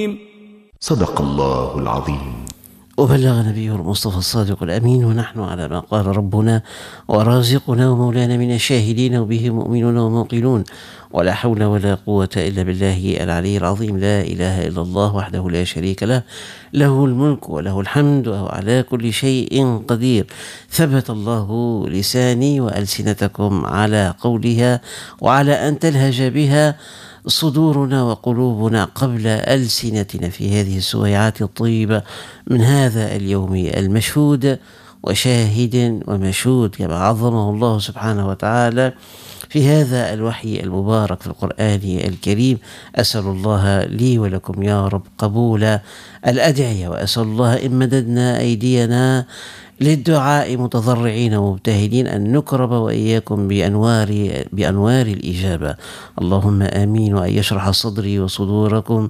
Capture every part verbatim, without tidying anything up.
صدق الله العظيم. وبلغ نبيه المصطفى الصادق الأمين، ونحن على ما قال ربنا ورازقنا ومولانا من الشاهدين وبه مؤمنون وموقنون، ولا حول ولا قوة إلا بالله العلي العظيم. لا إله إلا الله وحده لا شريك له، له الملك وله الحمد وهو على كل شيء قدير. ثبت الله لساني وألسنتكم على قولها وعلى أن تلهج بها صدورنا وقلوبنا قبل ألسنتنا في هذه السويعات الطيبة من هذا اليوم المشهود وشاهد ومشهود كما عظمه الله سبحانه وتعالى في هذا الوحي المبارك في القرآن الكريم. أسأل الله لي ولكم يا رب قبول الأدعية، وأسأل الله إن مددنا أيدينا للدعاء متضرعين ومبتهلين أن نكرم وإياكم بأنوار بأنوار الإجابة. اللهم آمين. وأن يشرح صدري وصدوركم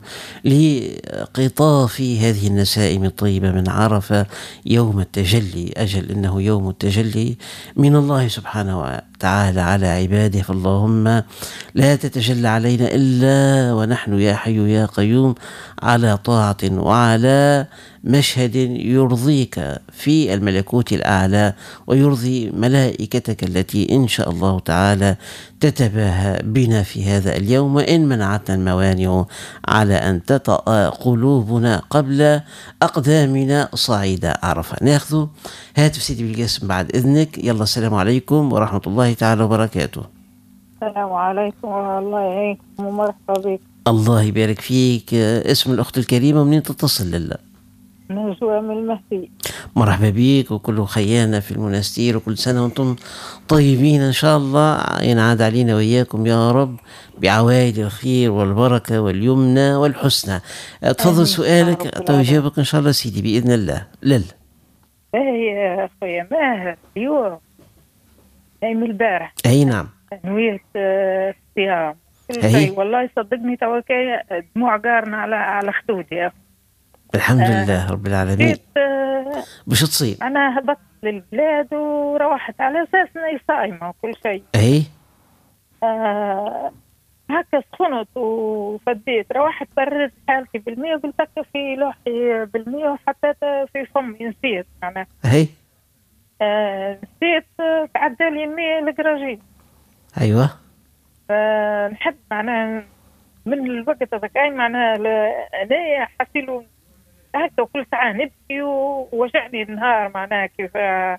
لقطاف هذه النسائم الطيبة من عرفة يوم التجلي. أجل إنه يوم التجلي من الله سبحانه وتعالى على عباده، فاللهم لا تتجلى علينا إلا ونحن يا حي يا قيوم على طاعة وعلى مشهد يرضيك في الملكوت الأعلى ويرضي ملائكتك التي إن شاء الله تعالى تتباهى بنا في هذا اليوم، وإن منعتنا الموانع على أن تطأ قلوبنا قبل أقدامنا صعيد عرفة. ناخذ هاتف سيدي بالقاسم بعد إذنك. يلا، السلام عليكم ورحمة الله تعالى وبركاته. السلام عليكم والله يعينكم ومرحبا بك. الله يبارك فيك. اسم الأخت الكريمة منين تتصل لله؟ نجوى من المهدي. مرحبا بيك وكل خيانة في المنستير، وكل سنة وانتم طيبين إن شاء الله. ينعاد علينا وإياكم يا رب بعوائد الخير والبركة واليمنى والحسنى. تفضل سؤالك توجيبك إن شاء الله سيدي بإذن الله. لل ايه يا أخويا ماهر اليوم أي من البارح. أي نعم. نويت الصيام كل شيء والله صدقني توكي دموع قارنا على على خدودي يا أخي. الحمد آه لله رب العالمين. آه باش تصيم؟ أنا هبطت للبلاد وروحت على أساس إني صايمة وكل شيء. أي آه هكا سخنت وفديت، روحت بردت حالتي بالمية وقلت لك في لوحي بالمية وحطيت في فمي نسيت أنا. أي آه نسيت تعدى لي المية الجراجين. أيوة. فنحب معناها من الوقت هذاك أي معناها أنا حسيلو هكا وكل ساعة نبكي ووجعني النهار معناها كيف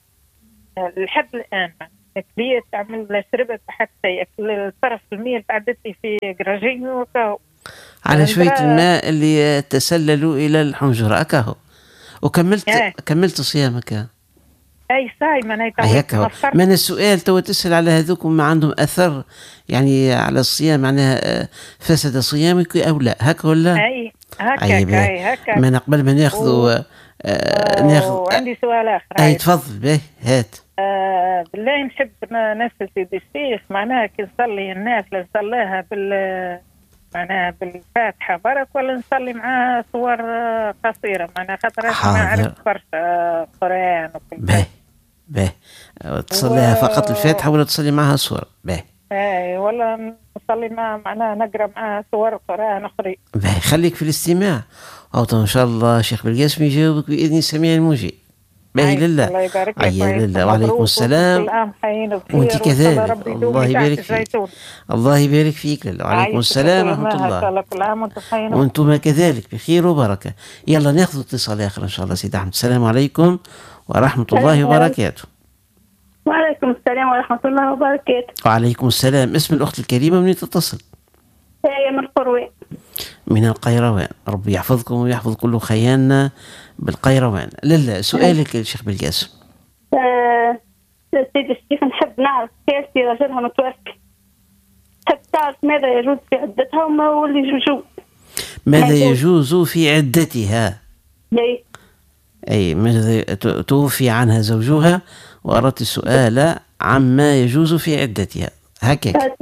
لحد الآن كليت تعمل شربت حتى الطرف المية اللي تعدت لي في جراجين وكاو على شوية الماء اللي تسللوا إلى الحنجرة أكاهو وكملت آه. كملت صيامك. أي صايمة أنا هيك من السؤال تو تسأل على هذوك ما عندهم أثر يعني على الصيام معناها فسد صيامك أو لا هكا ولا؟ أي هكا أي هكا من قبل ما ناخذوا و... آه ناخذ. عندي سؤال آخر. أي تفضل به هات. آه بالله نحب نسأل سيدي الشيخ معناها كي نصلي الناس اللي نصليها بال معناها بالفاتحة برك ولا نصلي معاه صور قصيرة معناها خاطر ما أعرف برشا قرآن وكل شيء. به تصليها و... فقط الفاتحة ولا تصلي معها صور؟ به اي ولا نصلي مع معناها نقرأ معها صور قرآن أخرى. به خليك في الاستماع أو إن شاء الله شيخ بالقاسم يجاوبك بإذن السميع المجيب. باهي لله. الله يبارك لك. عيا لله. وعليكم السلام. وانت كذلك. الله يبارك فيك. الله يبارك فيك لله. وعليكم السلام ورحمة الله. وانتم كذلك بخير وبركة. يلا ناخذ اتصال آخر إن شاء الله سيدي أحمد. السلام عليكم ورحمة الله وبركاته. وعليكم السلام ورحمة الله وبركاته. وعليكم السلام. اسم الأخت الكريمة منين تتصل؟ هي من القروان. من القيروان. ربي يحفظكم ويحفظ كل خياننا بالقيروان. لله سؤالك يا شيخ بالقاسم. آه سيدي الشيخ نحب نعرف خالتي رجلها متوفي، تحب تعرف ماذا يجوز في عدتها وما هو اللي يجوز. ماذا يجوز في عدتها؟ أي أي ماذا توفي عنها زوجها وأردت السؤال عما يجوز في عدتها هكذا.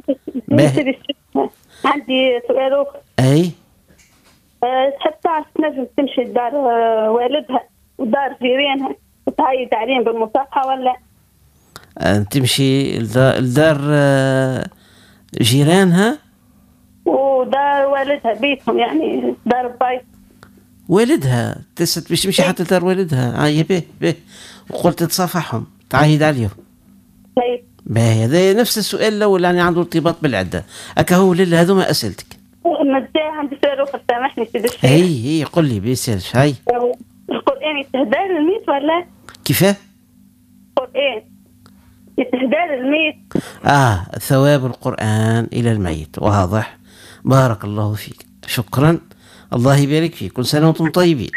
عندي سؤال أخر. أي أه تحب تعرف تنجم تمشي لدار والدها ودار جيرانها وتعيد عليهم بالمصافحة ولا؟ أه تمشي لدار جيرانها ودار والدها بيتهم يعني دار بايت. والدها تست باش تمشي حتى لدار والدها. هاي به به وقلت تصافحهم تعايد عليهم. طيب باهي هذا نفس السؤال الاول يعني عنده ارتباط بالعده. اكا هو لله هذوما اسئلتك. مازال عندي سؤال اخر سامحني سيدي الشيخ. هي هي قل لي بيسالش. هاي القرآن يتهدى للميت ولا؟ كيفاه؟ القرآن يتهدى للميت. اه ثواب القرآن الى الميت. واضح. بارك الله فيك. شكرا. الله يبارك فيك. كل سنة وانتم طيبين.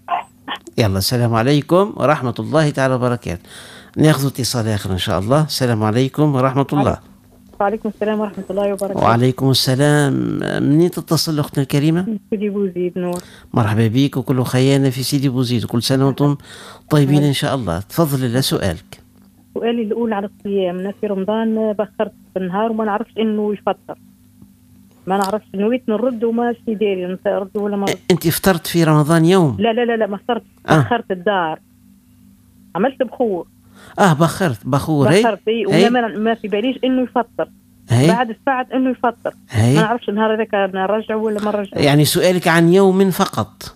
يلا السلام عليكم ورحمة الله تعالى وبركاته. ناخذ اتصال آخر إن شاء الله. السلام عليكم ورحمة الله. وعليكم السلام ورحمة الله وبركاته. وعليكم السلام. منين تتصل أختنا الكريمة؟ سيدي بوزيد نور. مرحبا بك وكل خيانة في سيدي بوزيد وكل سنة وانتم طيبين إن شاء الله. تفضل إلى سؤالك. سؤالي الأول على الصيام. أنا في رمضان بخرت في النهار وما نعرفش إنه يفطر. ما نعرفش نويت نرد وما شي داري نرد ولا ما رد. أنت فطرت في رمضان يوم؟ لا لا لا لا ما فطرت. آه. بخرت الدار. عملت بخور. اه بخرت بخور. هي بخرت اي وما ما, ما في باليش انه يفطر. هي. بعد ساعة انه يفطر. هي. ما نعرفش النهار هذاك نرجع ولا ما نرجع. يعني سؤالك عن يوم فقط.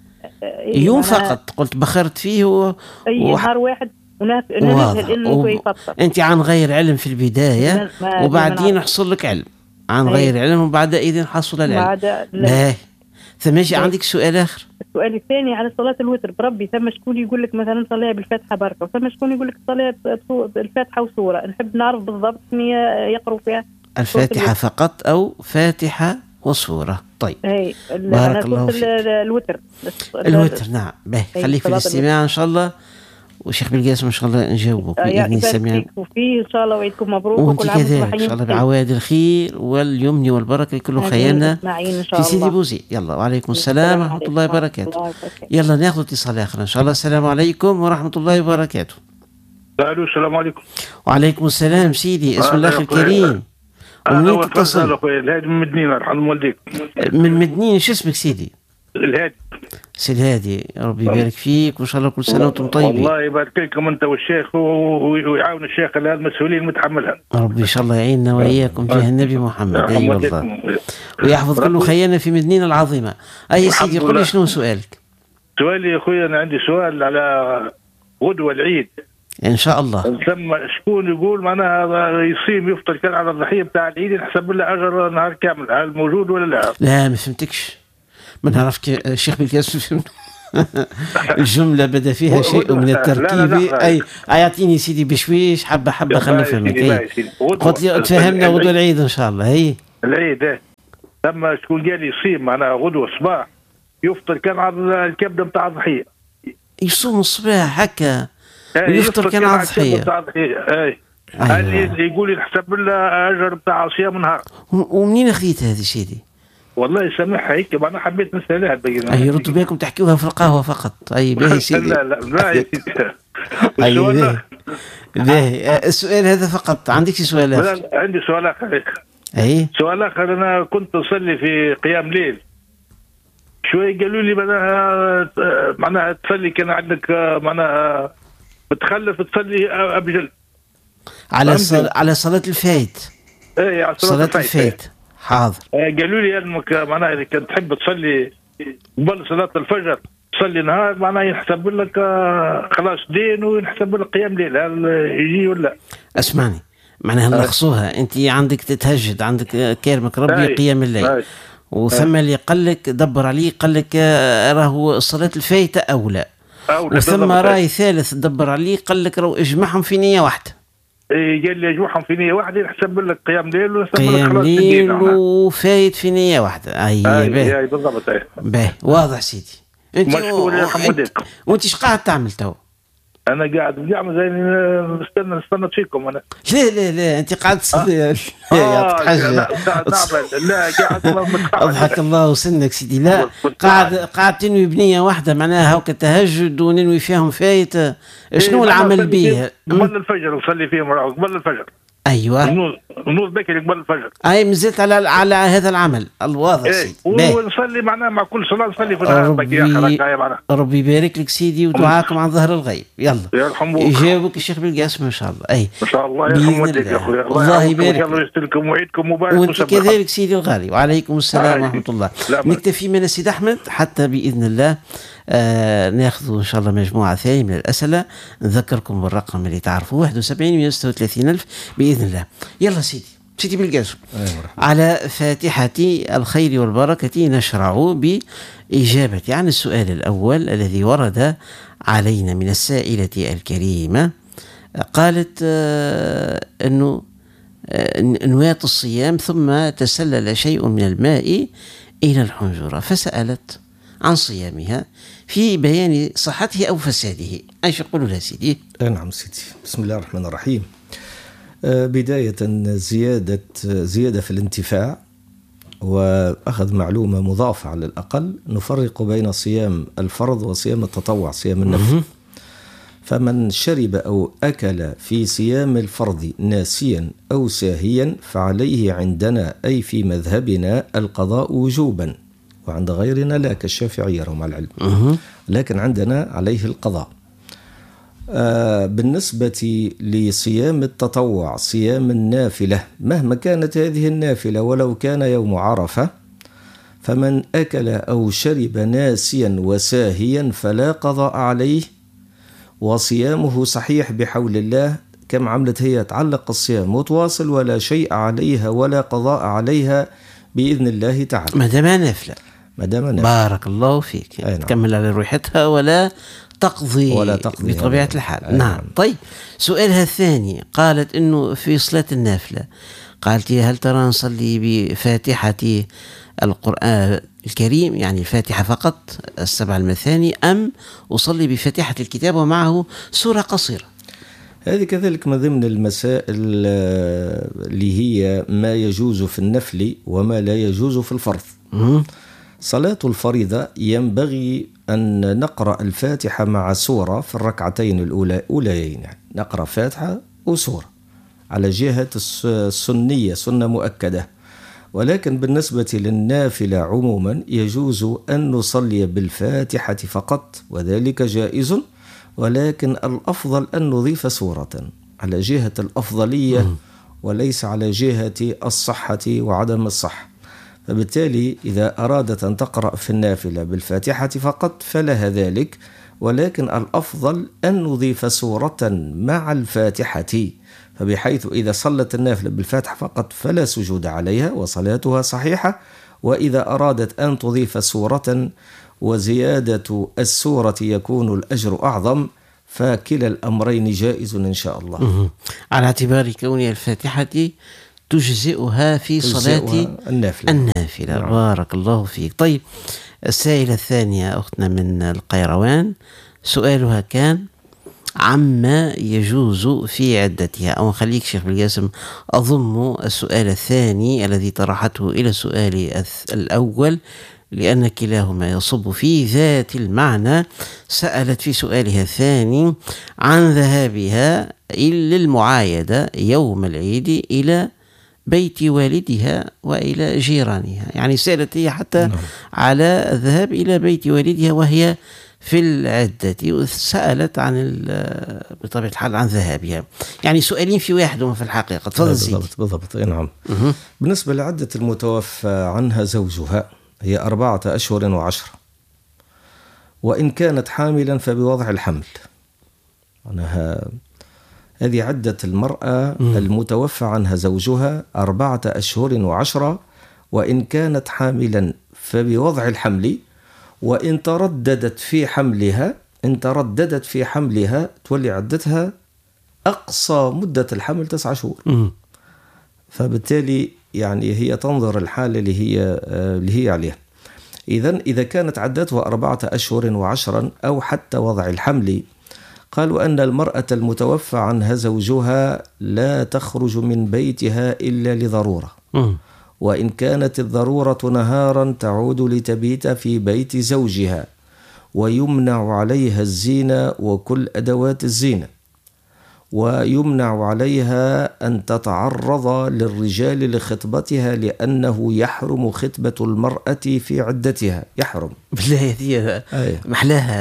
إيه يوم معناها فقط قلت بخرت فيه و... اي وح... نهار واحد ونجهل انه و... يفطر. انت عن غير علم في البداية ما- وبعدين حصل لك علم عن أي. غير علم وبعد إذن حصل العلم. بعد لا. باهي ثماشي أي. عندك سؤال آخر. السؤال الثاني على صلاة الوتر. بربي ثم شكون يقول لك مثلا صليها بالفاتحة بركة وثم شكون يقول لك صليها بالفاتحة وسورة. نحب نعرف بالضبط شنو يقروا فيها. الفاتحة فقط أو فاتحة وسورة. طيب اي بارك الله فيك. الوتر. الوتر نعم. باهي أي. خليك في الاستماع إن شاء الله وشيخ بالقاسم إن شاء الله نجاوبك بإذن السميع. وفيه إن شاء الله وعيدكم مبروك وانت وكل عام وانتم كذلك إن شاء الله بعوائد الخير واليمن والبركة كله خيالنا في سيدي بوزيد. يلا وعليكم السلام ورحمة الله وبركاته. يلا ناخذ اتصال آخر إن شاء الله. السلام عليكم ورحمة الله وبركاته. الو السلام عليكم. وعليكم السلام سيدي. اسم الله الكريم ومنين تتصل؟ الهادي من مدنين يرحم والديك. من مدنين. شو اسمك سيدي؟ الهادي. سي الهادي ربي يبارك فيك وان شاء الله كل سنه وانتم طيبين. الله يبارك لكم انت والشيخ ويعاون الشيخ على المسؤولين المتحملها. ربي ان شاء الله يعيننا واياكم جاه النبي محمد. اي والله ويحفظ كل خيانا في مدنين العظيمه. اي سيدي قل لي شنو سؤالك؟ سؤالي يا اخوي انا عندي سؤال على غدوه العيد ان شاء الله. ثم شكون يقول معناها يصيم يفطر كان على الضحيه بتاع العيد يحسب له اجر نهار كامل. هل موجود ولا لا؟ لا ما فهمتكش. ما نعرفش الشيخ بالكاس الجمله بدا فيها شيء من التركيب. اي اعطيني سيدي بشويش حبه حبه خلينا نفهمك. قلت لي تفهمنا غدوه العيد ان شاء الله. هي العيد ايه ثم شكون قال يصيم معناها غدوه صباح يفطر كان على الكبده بتاع الضحيه. يصوم الصباح هكا ويفطر كان على الضحيه. اي اللي يقول يحسب له اجر بتاع صيام نهار. ومنين خذيت هذه سيدي؟ والله سامحها هيك انا حبيت نسالها بقى. اي ردوا بالكم تحكيوها في القهوه فقط. اي باهي سيدي. لا لا لا يا سيدي. اي باهي باهي السؤال هذا فقط. عندك سؤال اخر؟ عندي سؤال اخر. اي سؤال اخر. انا كنت اصلي في قيام ليل شوي قالوا لي معناها معناها تصلي كان عندك معناها بتخلف تصلي ابجل على صل... على صلاه الفايت. اي على صلاه الفايت. حاضر. قالوا لي انك معناها اذا كنت تحب تصلي قبل صلاه الفجر تصلي نهار معناها ينحسب لك خلاص دين وينحسب لك قيام ليل. هل يجي ولا؟ اسمعني معناها نلخصوها. انت عندك تتهجد عندك كرمك ربي أي. قيام الليل أي. وثم اللي قال لك دبر عليه قال لك راهو صلاه الفايته اولى. وثم راي ثالث دبر عليه قال لك راهو اجمعهم في نيه واحده. اي قال لي اجمعهم في نيه واحده يحسب لك قيام ليل ويحسب لك قيام ليل وفايت في نيه واحده. اي باهي بالضبط. باهي واضح سيدي. انت مشكور يا حمودك. وانت ايش قاعد تعمل تو؟ انا قاعد بنعمل زي نستنى نستنى فيكم انا. لا لا لا انت قاعد تصلي. اه حاجه لا قاعد اضحك الله وسنك سيدي. لا قاعد قاعد تنوي بنيه واحده معناها هاك التهجد وننوي فيهم فايت. شنو العمل به؟ قبل الفجر نصلي فيهم قبل الفجر. ايوه النور النور بكري قبل الفجر. اي مازلت على على هذا العمل الواضح ايه سيدي. باهي. ونصلي معناها مع كل صلاه نصلي في النهار بكي ربي معناها. ربي يبارك لك سيدي ودعاكم عن ظهر الغيب. يلا يرحموك. يجاوبك الشيخ بالقاسم ان شاء الله. اي ان شاء الله بإذن يرحم والديك الله. يا اخوي. الله يبارك الله يستركم ويعيدكم مبارك. وانت كذلك سيدي الغالي. وعليكم السلام آه. ورحمه الله. لا نكتفي من السيد احمد حتى باذن الله آه ناخذ ان شاء الله مجموعه ثانيه من الاسئله. نذكركم بالرقم اللي تعرفوه واحد وسبعين مئة وستة وثلاثين ألف باذن الله. يلا سيدي سيدي بالقاسم. على فاتحة الخير والبركة نشرع بإجابة عن السؤال الأول الذي ورد علينا من السائلة الكريمة. قالت آه أنه آه نويت الصيام ثم تسلل شيء من الماء إلى الحنجرة فسألت عن صيامها في بيان صحته أو فساده. ايش يقولوا لها سيدي؟ نعم سيدي. بسم الله الرحمن الرحيم. بداية زيادة زيادة في الانتفاع وأخذ معلومة مضافة على الأقل. نفرق بين صيام الفرض وصيام التطوع صيام النفل. فمن شرب أو أكل في صيام الفرض ناسيا أو ساهيا فعليه عندنا أي في مذهبنا القضاء وجوبا، وعند غيرنا لا كالشافعية رغم العلم، لكن عندنا عليه القضاء. آه بالنسبة لصيام التطوع صيام النافلة مهما كانت هذه النافلة ولو كان يوم عرفة، فمن أكل أو شرب ناسيا وساهيا فلا قضاء عليه وصيامه صحيح بحول الله. كم عملت هي تعلق الصيام وتواصل ولا شيء عليها ولا قضاء عليها بإذن الله تعالى ما دام نافلة. ما دام نافلة بارك الله فيك. يعني تكمل على روحتها ولا تقضي, ولا تقضي بطبيعة الحال. نعم. طيب سؤالها الثاني قالت إنه في صلاة النافلة قالت هل ترى نصلي بفاتحة القرآن الكريم يعني الفاتحة فقط السبع المثاني أم أصلي بفاتحة الكتاب ومعه سورة قصيرة؟ هذه كذلك من ضمن المسائل اللي هي ما يجوز في النفل وما لا يجوز في الفرض. صلاة الفريضة ينبغي أن نقرأ الفاتحة مع سورة في الركعتين الأوليين، يعني نقرأ فاتحة وسورة على جهة السنية سنة مؤكدة. ولكن بالنسبة للنافلة عموما يجوز أن نصلي بالفاتحة فقط وذلك جائز، ولكن الأفضل أن نضيف سورة على جهة الأفضلية وليس على جهة الصحة وعدم الصحة. فبالتالي إذا أرادت أن تقرأ في النافلة بالفاتحة فقط فلها ذلك، ولكن الأفضل أن نضيف سورة مع الفاتحة، فبحيث إذا صلت النافلة بالفاتحة فقط فلا سجود عليها وصلاتها صحيحة، وإذا أرادت أن تضيف سورة وزيادة السورة يكون الأجر أعظم، فكلا الأمرين جائز إن شاء الله. على اعتبار كون الفاتحة تجزئها في صلاة النافلة, النافلة. نعم. بارك الله فيك. طيب السائلة الثانية أختنا من القيروان سؤالها كان عما يجوز في عدتها، أو خليك شيخ بالقاسم أضم السؤال الثاني الذي طرحته إلى السؤال الأول لأن كلاهما يصب في ذات المعنى. سألت في سؤالها الثاني عن ذهابها للمعايدة يوم العيد إلى بيت والدها وإلى جيرانها، يعني سألت هي حتى نعم. على الذهاب إلى بيت والدها وهي في العدة، وسألت عن بطبيعة الحال عن ذهابها، يعني سؤالين في واحد في الحقيقة. تفضل بالضبط بالضبط. نعم. بالنسبة لعدة المتوفى عنها زوجها هي أربعة أشهر وعشرة، وإن كانت حاملا فبوضع الحمل. أنها هذه عدة المرأة م. المتوفى عنها زوجها أربعة أشهر وعشرة، وإن كانت حاملا فبوضع الحمل، وإن ترددت في حملها إن ترددت في حملها تولي عدتها أقصى مدة الحمل تسعة شهور. م. فبالتالي يعني هي تنظر الحالة اللي هي اللي هي عليها. إذن إذا كانت عدتها أربعة أشهر وعشرا أو حتى وضع الحمل، قالوا أن المرأة المتوفى عنها زوجها لا تخرج من بيتها إلا لضرورة، م. وإن كانت الضرورة نهارا تعود لتبيت في بيت زوجها، ويمنع عليها الزينة وكل أدوات الزينة، ويمنع عليها أن تتعرض للرجال لخطبتها لأنه يحرم خطبة المرأة في عدتها، يحرم. بالله هذه محلاها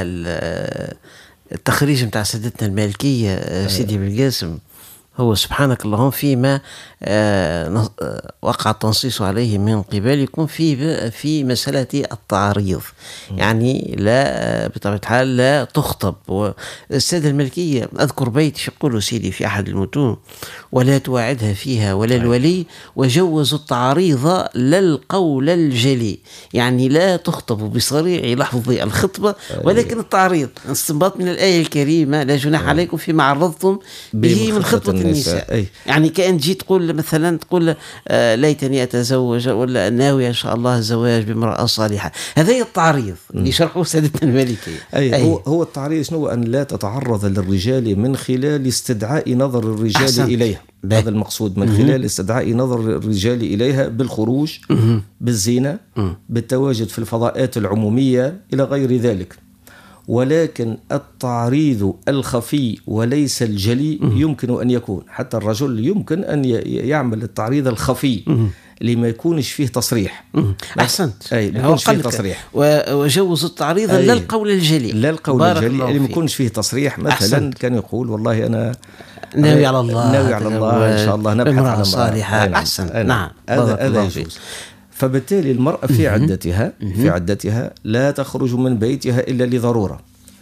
التخريج متاع سيدتنا المالكية سيدي بالقاسم، هو سبحانك اللهم فيما آه وقع التنصيص عليه من قبلكم في في مسألة التعريض، يعني لا بطبيعة الحال لا تخطب. والسادة الملكية أذكر بيت يقولوا سيدي في أحد المتون: ولا تواعدها فيها ولا الولي، وجوزوا التعريض لا القول الجلي، يعني لا تخطب بصريع لفظ الخطبة ولكن التعريض، استنباط من الآية الكريمة: لا جناح عليكم فيما عرضتم به من خطبة النساء. أي. يعني كأن جيت تقول مثلا تقول آه ليتني أتزوج ولا ناوي إن شاء الله الزواج بامرأة صالحة، هذا هي التعريض اللي شرحه سيدتنا المالكية. أي. أي. هو, هو التعريض شنو؟ أن لا تتعرض للرجال من خلال استدعاء نظر الرجال أحسنت. إليها، هذا المقصود، من خلال استدعاء نظر الرجال إليها بالخروج م- بالزينة م- بالتواجد في الفضاءات العمومية إلى غير ذلك. ولكن التعريض الخفي وليس الجلي يمكن أن يكون، حتى الرجل يمكن أن يعمل التعريض الخفي اللي ما يكونش فيه تصريح. أحسنت. أي ما يكونش فيه تصريح. وجوز التعريض لا القول الجلي، لا القول الجلي اللي ما يكونش فيه تصريح. مثلا أحسنت. كان يقول والله أنا ناوي على الله، ناوي على الله إن شاء الله نبحث عن صالحة. أحسن. نعم، هذا هذا يجوز. فبالتالي المرأة في عدتها في عدتها لا تخرج من بيتها إلا لضرورة،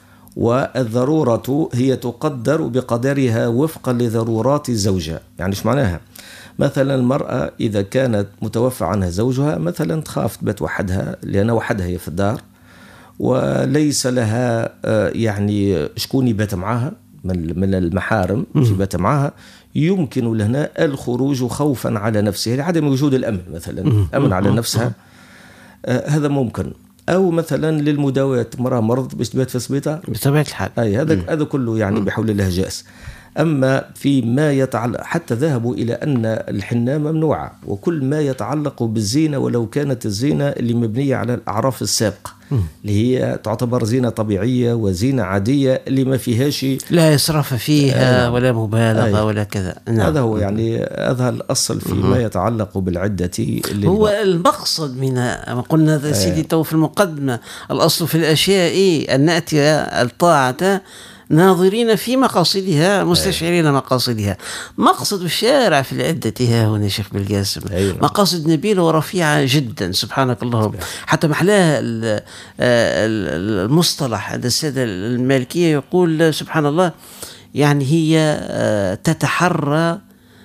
والضرورة هي تقدر بقدرها وفقا لضرورات زوجها. يعني إيش معناها؟ مثلا المرأة إذا كانت متوفى عنها زوجها، مثلا تخاف تبات وحدها لأن وحدها هي في الدار وليس لها يعني شكون يبات معها من المحارم يبات معها، يمكن لنا الخروج خوفا على نفسها لعدم وجود الأمن، مثلا أمن على نفسها، آه هذا ممكن. أو مثلا للمداواة، مرأة مرض باش تبات في السبيطار بطبيعة الحال، أي هذا هذا كله يعني بحول الله جائز. أما فيما يتعلق، حتى ذهبوا إلى أن الحنة ممنوعة، وكل ما يتعلق بالزينة ولو كانت الزينة اللي مبنية على الأعراف السابقة اللي هي تعتبر زينة طبيعية وزينة عادية اللي ما فيهاش لا إسراف فيها آه ولا مبالغة آه ولا كذا. نعم. هذا هو يعني هذا الأصل فيما يتعلق بالعدة. هو المقصد من ما قلنا سيدي تو في المقدمة، الأصل في الأشياء أن نأتي الطاعة ناظرين في مقاصدها مستشعرين مقاصدها. مقصد الشارع في العدة ها هنا شيخ بالقاسم أيوة. مقاصد نبيلة ورفيعة جدا سبحانك اللهم. حتى محلاها المصطلح عند السادة المالكية يقول سبحان الله، يعني هي تتحرى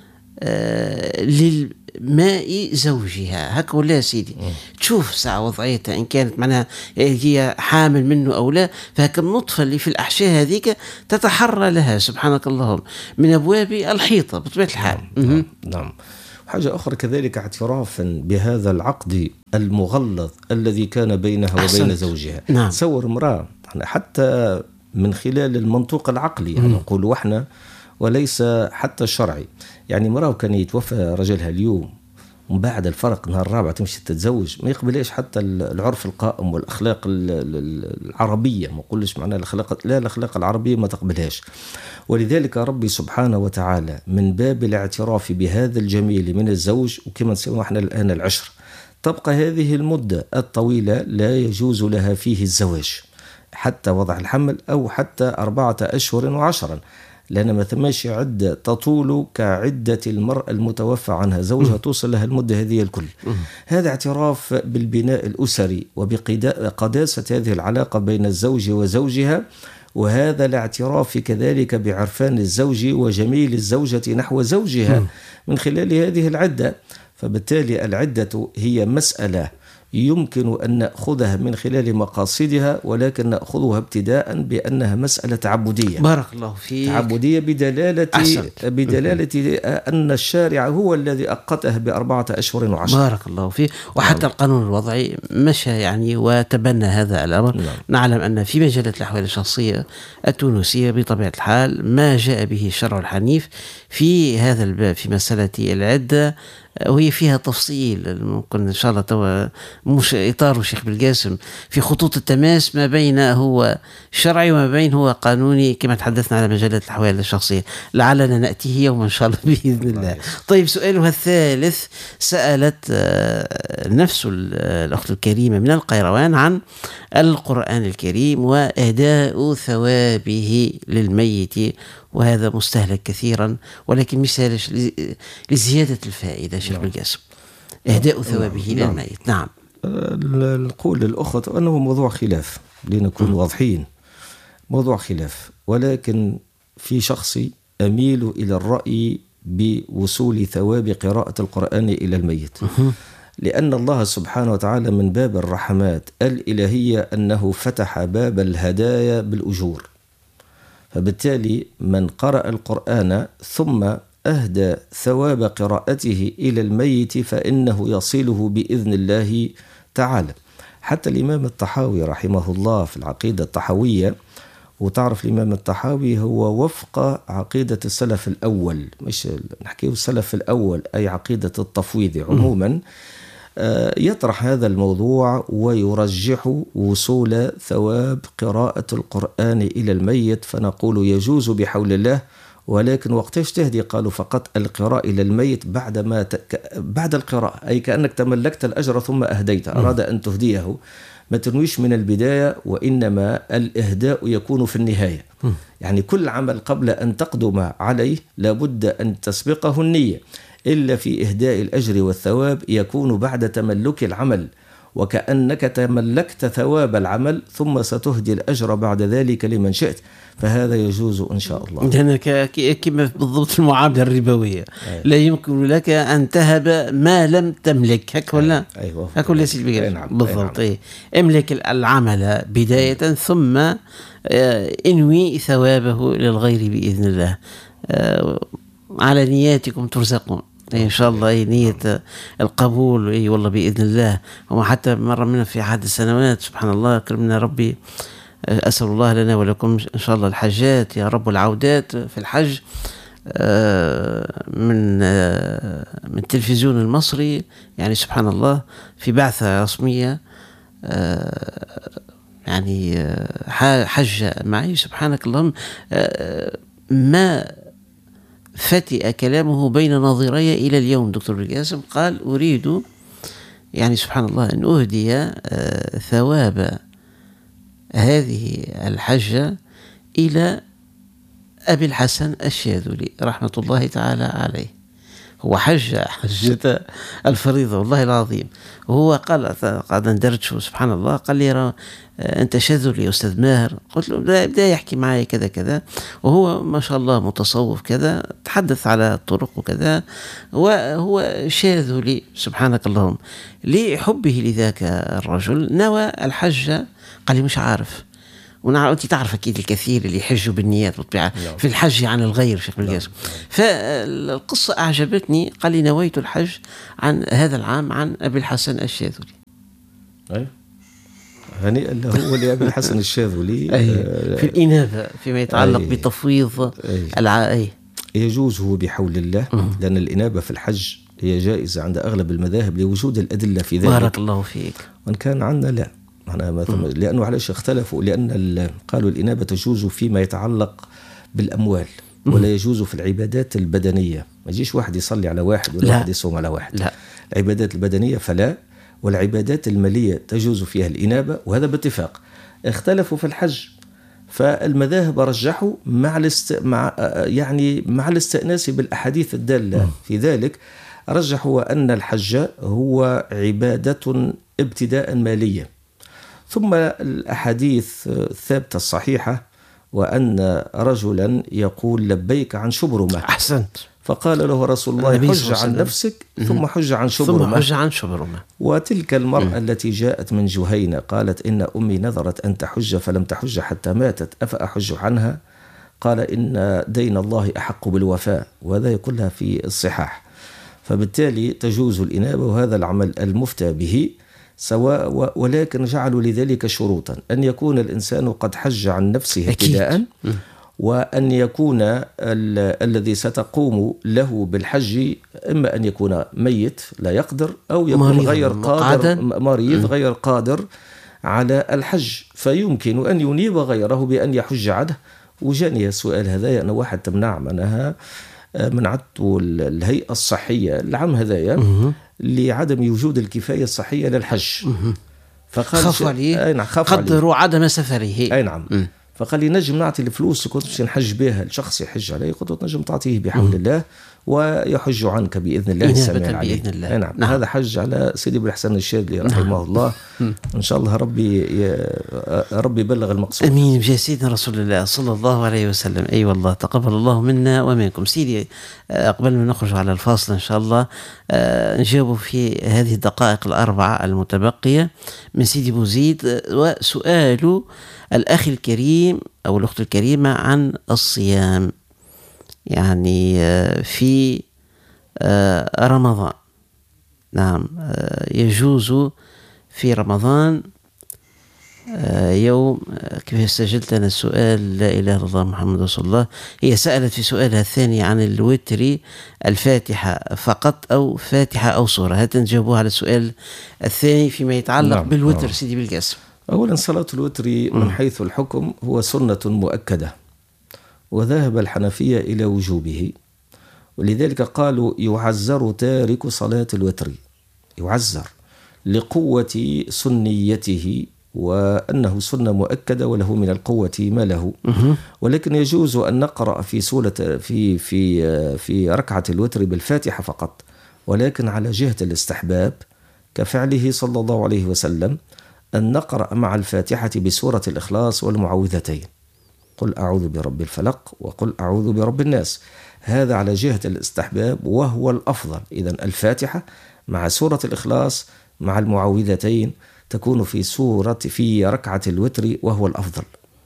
للماء زوجها، هكا ولا سيدي؟ م. تشوف ساعة وضعيتها إن كانت معناها هي حامل منه أو لا، فهك النطفة اللي في الأحشاء هذيك تتحرى لها سبحانك اللهم من أبواب الحيطة بطبيعة الحال. نعم, نعم. نعم. حاجة أخرى كذلك اعترافا بهذا العقد المغلظ الذي كان بينها أحسنت. وبين زوجها. نعم. تصور امرأة حتى من خلال المنطوق العقلي يعني نقول احنا وليس حتى الشرعي، يعني مرأة كان يتوفى رجلها اليوم ومن بعد الفرق نهار الرابع تمشي تتزوج، ما يقبلش حتى العرف القائم والأخلاق العربية، ما نقولش معناها الأخلاق، لا الأخلاق العربية ما تقبلهاش. ولذلك ربي سبحانه وتعالى من باب الاعتراف بهذا الجميل من الزوج، وكما نسمى احنا الآن العشر، تبقى هذه المدة الطويلة لا يجوز لها فيه الزواج حتى وضع الحمل أو حتى أربعة أشهر وعشرا، لأن ما ثماش عدة تطول كعدة المرأة المتوفى عنها زوجها توصل لها المدة هذه الكل. هذا اعتراف بالبناء الأسري وبقداسة هذه العلاقة بين الزوج وزوجها، وهذا الاعتراف كذلك بعرفان الزوج وجميل الزوجة نحو زوجها من خلال هذه العدة. فبالتالي العدة هي مسألة يمكن أن نأخذها من خلال مقاصدها، ولكن نأخذها ابتداء بأنها مسألة تعبدية. بارك الله فيك. تعبدية بدلالة أحسنت. بدلالة أن الشارع هو الذي أقته بأربعة أشهر وعشر. بارك الله فيك. وحتى نعم. القانون الوضعي مشى يعني وتبنى هذا الأمر. نعم. نعلم أن في مجلة الأحوال الشخصية التونسية بطبيعة الحال ما جاء به الشرع الحنيف في هذا الباب في مسألة العدة وهي فيها تفصيل ممكن إن شاء الله توا مش إطاره شيخ بالقاسم في خطوط التماس ما بين هو شرعي وما بين هو قانوني كما تحدثنا على مجالات الأحوال الشخصية، لعلنا نأتيه يوم إن شاء الله بإذن الله. طيب سؤالها الثالث، سألت نفس الأخت الكريمة من القيروان عن القرآن الكريم وإهداء ثوابه للميت، وهذا مستهلك كثيرا ولكن مثال لزيادة الفائدة شيخ بالقاسم، إهداء ثوابه نعم. للميت. نعم. نقول للأخت أنه موضوع خلاف، لنكون واضحين، موضوع خلاف، ولكن في شخصي أميل إلى الرأي بوصول ثواب قراءة القرآن إلى الميت، لأن الله سبحانه وتعالى من باب الرحمات الإلهية أنه فتح باب الهدايا بالأجور، فبالتالي من قرأ القرآن ثم أهدى ثواب قراءته إلى الميت فإنه يصله بإذن الله تعالى. حتى الإمام الطحاوي رحمه الله في العقيدة الطحاوية، وتعرف الإمام الطحاوي هو وفق عقيدة السلف الأول، مش نحكيه السلف الأول أي عقيدة التفويض عموما، يطرح هذا الموضوع ويرجح وصول ثواب قراءة القرآن إلى الميت، فنقول يجوز بحول الله، ولكن وقتاش تهدي؟ قالوا فقط القراءة إلى الميت بعد ما ت... بعد القراءة، أي كأنك تملكت الأجر ثم أهديت، أراد أن تهديه، ما تنويش من البداية، وإنما الإهداء يكون في النهاية. يعني كل عمل قبل أن تقدم عليه لابد أن تسبقه النية، إلا في إهداء الأجر والثواب يكون بعد تملك العمل، وكأنك تملكت ثواب العمل ثم ستهدي الأجر بعد ذلك لمن شئت، فهذا يجوز إن شاء الله. لأن كما بالضبط المعاملة الربوية، أيه. لا يمكن لك أن تهب ما لم تملك، هك ولا أيوة. هك ولا سيدي أيه. نعم. بالضبط أيه. املك العمل بداية أيه. ثم انوي ثوابه للغير بإذن الله. على نياتكم ترزقون إن شاء الله، أي نية القبول أي والله بإذن الله. وما حتى مرة منا في أحد السنوات سبحان الله كرمنا ربي، أسأل الله لنا ولكم إن شاء الله الحجات يا رب والعودات في الحج من من التلفزيون المصري، يعني سبحان الله في بعثة رسمية يعني حج معي سبحانك اللهم، ما فتئ كلامه بين ناظري إلى اليوم دكتور بالقاسم، قال أريد يعني سبحان الله أن أهدي ثواب هذه الحجة إلى أبي الحسن الشاذلي رحمة الله تعالى عليه. هو حج حجة الفريضة والله العظيم، وهو قال قاعد ندرجه سبحان الله، قال لي أنت شاذلي يا أستاذ ماهر، قلت له بدأ يحكي معي كذا كذا، وهو ما شاء الله متصوف كذا، تحدث على الطرق وكذا، وهو شاذلي سبحانك اللهم. لحبه لذاك الرجل نوى الحج، قال لي مش عارف، ونعرف أنت تعرف أكيد الكثير اللي يحجوا بالنيات بالطبيعة في الحج عن الغير شيخ بالقاسم. فالقصة أعجبتني، قال لي نويت الحج عن هذا العام عن أبي الحسن الشاذلي. أي هنيئا له ولأبي الحسن الشاذلي. أي في الإنابة فيما يتعلق أي بتفويض العائي يجوز هو بحول الله، لأن الإنابة في الحج هي جائزة عند أغلب المذاهب لوجود الأدلة في ذلك. بارك الله فيك. وإن كان عندنا لا، لأنه علاش اختلفوا، لأن قالوا الإنابة تجوز فيما يتعلق بالأموال ولا يجوز في العبادات البدنية. ما يجيش واحد يصلي على واحد ولا لا. واحد يصوم على واحد، لا. العبادات البدنية فلا، والعبادات المالية تجوز فيها الإنابة، وهذا باتفاق. اختلفوا في الحج، فالمذاهب رجحوا مع الاست... مع يعني مع الاستئناس بالأحاديث الدالة في ذلك، رجحوا أن الحج هو عبادة ابتداء مالية، ثم الأحاديث الثابتة الصحيحة، وأن رجلا يقول لبيك عن شبرمة. أحسنت. فقال له رسول الله حج عن نفسك ثم حج عن شبرمة. ثم حج عن شبرمة. وتلك المرأة التي جاءت من جهينة قالت إن أمي نذرت أن تحج فلم تحج حتى ماتت، أفأحج عنها؟ قال إن دين الله أحق بالوفاء، وهذا يقولها في الصحاح. فبالتالي تجوز الإنابة، وهذا العمل المفتى به سواء، ولكن جعلوا لذلك شروطا، أن يكون الإنسان قد حج عن نفسه ابتداء، وأن يكون الذي ستقوم له بالحج إما أن يكون ميت لا يقدر، أو يكون غير قادر، مريض غير قادر على الحج، فيمكن أن ينيب غيره بأن يحج عنه. وجاني السؤال هذايا أنا واحد تمنع منها منعته الهيئة الصحية العام هذايا لعدم وجود الكفاية الصحية للحج، فقال خاف عليه قدروا عدم سفره. أي نعم. م. فقال لي نجم نعطي الفلوس كنت باش نحج بها الشخص يحج عليه، قلت نجم تعطيه بحول الله ويحج عنك بإذن الله السميع العليم. نعم. نعم. هذا حج على سيدي بن الحسن الشاذلي رحمه نعم. الله. إن شاء الله ربي ربي يبلغ المقصود. أمين بجاه سيدنا رسول الله صلى الله عليه وسلم. أي أيوة والله تقبل الله منا ومنكم. سيدي قبل ما نخرج على الفاصل إن شاء الله نجاوب في هذه الدقائق الأربعة المتبقية من سيدي بوزيد، وسؤال الأخ الكريم أو الأخت الكريمة عن الصيام، يعني في رمضان. نعم، يجوز في رمضان يوم كيف سجلت أنا السؤال لا إله إلا الله محمد رسول الله. هي سألت في سؤالها الثاني عن الوتر الفاتحة فقط أو فاتحة أو سورة. هل تجاوبوا على السؤال الثاني فيما يتعلق نعم. بالوتر نعم. سيدي بالقاسم. أولا صلاة الوتر من حيث الحكم هو سنة مؤكدة، وذهب الحنفية إلى وجوبه، ولذلك قالوا يعزر تارك صلاة الوتر، يعزر لقوة سنيته وأنه سنة مؤكدة وله من القوة ما له. ولكن يجوز أن نقرأ في سورة في في في ركعة الوتر بالفاتحة فقط، ولكن على جهة الاستحباب كفعله صلى الله عليه وسلم أن نقرأ مع الفاتحة بسورة الإخلاص والمعوذتين، قل أعوذ برب الفلق وقل أعوذ برب الناس. هذا على جهة الاستحباب وهو الأفضل. إذن الفاتحة مع سورة الإخلاص مع المعوذتين تكون في سورة في ركعة الوتر وهو الأفضل.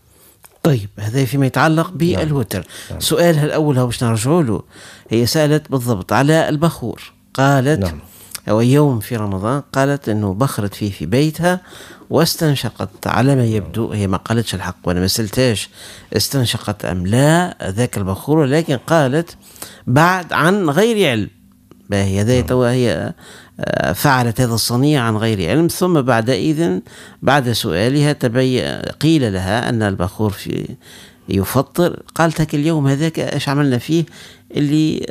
طيب هذا فيما يتعلق بالوتر. نعم. سؤالها الأول هو باش نرجعوا له، هي سألت بالضبط على البخور. قالت نعم. أو يوم في رمضان قالت أنه بخرت فيه في بيتها واستنشقت، على ما يبدو هي ما قالتش الحق وأنا ما سلتاش استنشقت أم لا ذاك البخور، لكن قالت بعد عن غير علم. هي ذات وهي فعلت هذا الصنيع عن غير علم، ثم بعد إذن بعد سؤالها تبين قيل لها أن البخور في يفطر. قالت لك اليوم هذاك إيش عملنا فيه اللي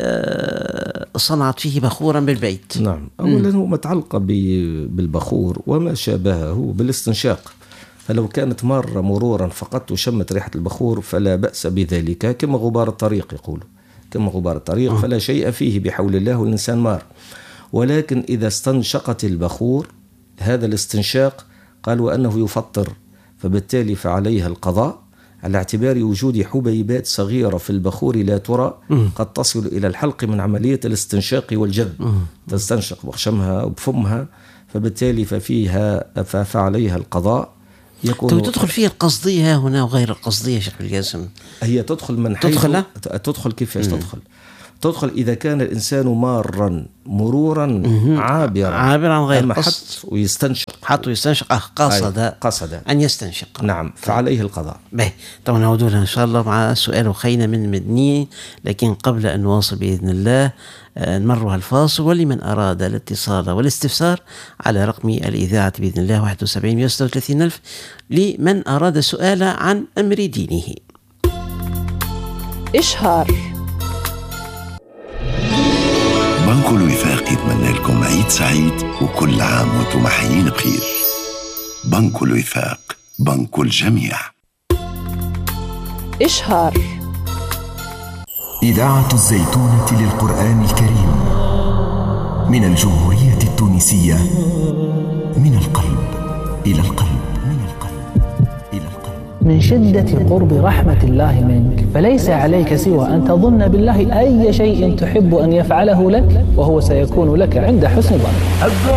صنعت فيه بخورا بالبيت. نعم، أولا هو متعلقة بالبخور وما شابهه بالاستنشاق، فلو كانت مرة مرورا فقط وشمت ريحة البخور فلا بأس بذلك، كما غبار الطريق يقولوا، كما غبار الطريق فلا شيء فيه بحول الله والإنسان مار. ولكن إذا استنشقت البخور هذا الاستنشاق قالوا أنه يفطر، فبالتالي فعليها القضاء على اعتبار وجود حبيبات صغيرة في البخور لا ترى قد تصل إلى الحلق من عملية الاستنشاق والجذب، تستنشق بخشمها وبفمها، فبالتالي ففيها فعليها القضاء. يكون تدخل فيها القصدية هنا وغير القصدية شيخ القاسم. هي تدخل من حيث تدخل, تدخل كيفاش تدخل تدخل إذا كان الإنسان مارا مرورا عابرا عابرا عن غير قصد ويستنشق حتى يستنشق قصد قصد أن يستنشق نعم فعليه القضاء. به طبعا نعود لها إن شاء الله مع سؤال أخينا من مدني، لكن قبل أن نواصل بإذن الله نمرها الفاصل. ولمن أراد الاتصال والاستفسار على رقم الإذاعة بإذن الله واحد وسبعين مئة وستة وثلاثين ألف لمن أراد سؤال عن أمر دينه. إشهار بنك الوفاق يتمنى لكم عيد سعيد وكل عام وانتم حيين بخير. بنك الوفاق، بنك الجميع. إشهار إذاعة الزيتونة للقرآن الكريم من الجمهورية التونسية، من القلب إلى القلب، من القلب إلى القلب. من شدة قرب رحمة الله منك فليس عليك سوى أن تظن بالله أي شيء تحب أن يفعله لك، وهو سيكون لك عند حسن ظن.